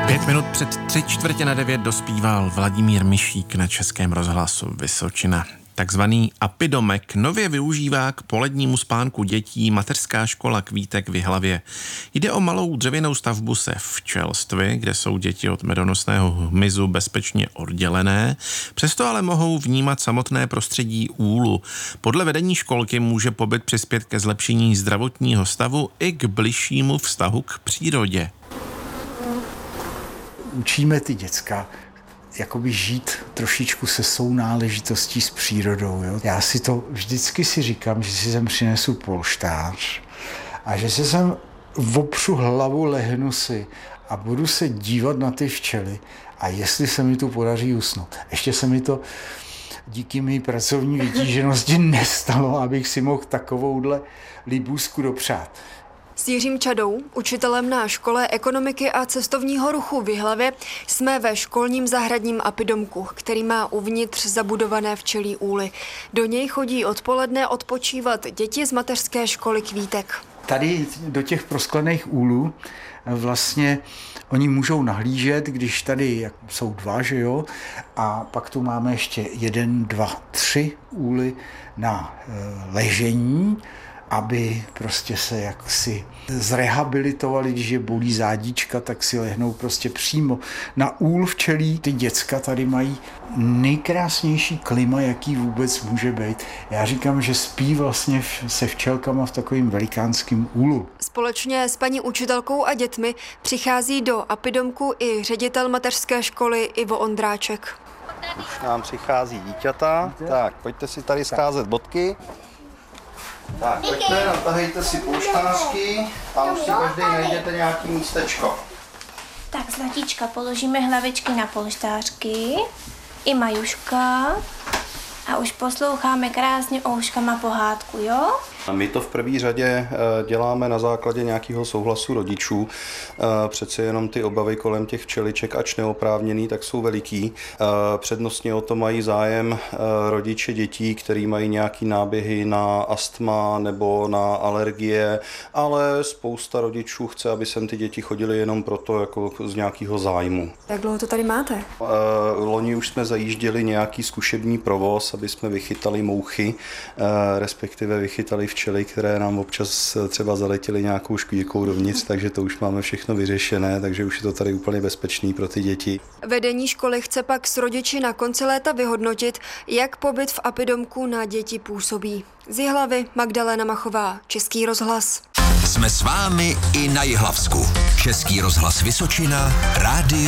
5 minut před 8:45 dospíval Vladimír Mišík na Českém rozhlasu Vysočina. Takzvaný apidomek nově využívá k polednímu spánku dětí mateřská škola Kvítek v Jihlavě. Jde o malou dřevěnou stavbu se včelstvy, kde jsou děti od medonosného hmyzu bezpečně oddělené, přesto ale mohou vnímat samotné prostředí úlu. Podle vedení školky může pobyt přispět ke zlepšení zdravotního stavu i k bližšímu vztahu k přírodě. Učíme ty děcka jakoby žít trošičku se sounáležitostí s přírodou. Jo? Já si to vždycky říkám, že si sem přinesu polštář a že si sem opřu hlavu, lehnu si a budu se dívat na ty včely a jestli se mi tu podaří usnout. Ještě se mi to díky mé pracovní vytíženosti nestalo, abych si mohl takovouhle libůzku dopřát. S Jiřím Čadou, učitelem na škole ekonomiky a cestovního ruchu v Jihlavě, jsme ve školním zahradním apidomku, který má uvnitř zabudované včelí úly. Do něj chodí odpoledne odpočívat děti z mateřské školy Kvítek. Tady do těch prosklených úlů vlastně oni můžou nahlížet, když tady jsou dva, že jo, a pak tu máme ještě 1, 2, 3 úly na ležení, aby prostě se jaksi zrehabilitovali, když je bolí zádíčka, tak si lehnou prostě přímo na úl včelí. Ty děcka tady mají nejkrásnější klima, jaký vůbec může být. Já říkám, že spí vlastně se včelkama v takovým velikánském úlu. Společně s paní učitelkou a dětmi přichází do apidomku i ředitel mateřské školy Ivo Ondráček. Už nám přichází dítěta. Tak, pojďte si tady scházet bodky. Tak, pojďte, natahejte si polštářky a už si každý najdete nějaký místečko. Tak, Zlatíčka, položíme hlavičky na polštářky, i Majuška a už posloucháme krásně ouškama pohádku, jo? My to v první řadě děláme na základě nějakého souhlasu rodičů. Přece jenom ty obavy kolem těch včeliček, ač neoprávněný, tak jsou veliký. Přednostně o to mají zájem rodiče dětí, který mají nějaký náběhy na astma nebo na alergie, ale spousta rodičů chce, aby sem ty děti chodily jenom proto jako z nějakého zájmu. Jak dlouho to tady máte? Loni už jsme zajížděli nějaký zkušební provoz, aby jsme vychytali mouchy, respektive vychytali včely, které nám občas třeba zaletěly nějakou škvírkou dovnitř, takže to už máme všechno vyřešené, takže už je to tady úplně bezpečný pro ty děti. Vedení školy chce pak s rodiči na konci léta vyhodnotit, jak pobyt v apidomku na děti působí. Z Jihlavy Magdalena Machová, Český rozhlas. Jsme s vámi i na Jihlavsku. Český rozhlas Vysočina, rádio